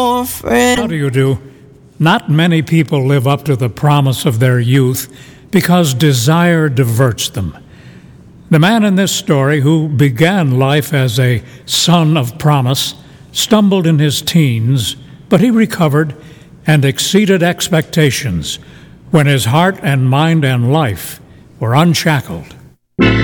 How do you do? Not many people live up to the promise of their youth because desire diverts them. The man in this story, who began life as a son of promise, stumbled in his teens, but he recovered and exceeded expectations when his heart and mind and life were unshackled.